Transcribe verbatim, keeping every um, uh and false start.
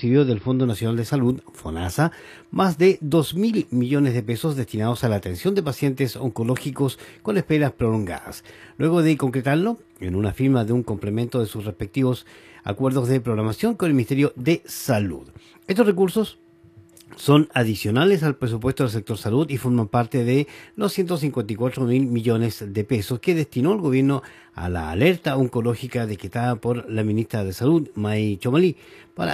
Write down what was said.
recibió del Fondo Nacional de Salud, FONASA, más de dos mil millones de pesos destinados a la atención de pacientes oncológicos con esperas prolongadas. Luego de concretarlo en una firma de un complemento de sus respectivos acuerdos de programación con el Ministerio de Salud. Estos recursos son adicionales al presupuesto del sector salud y forman parte de los ciento cincuenta y cuatro mil millones de pesos que destinó el gobierno a la alerta oncológica decretada por la ministra de Salud, May Chomali, para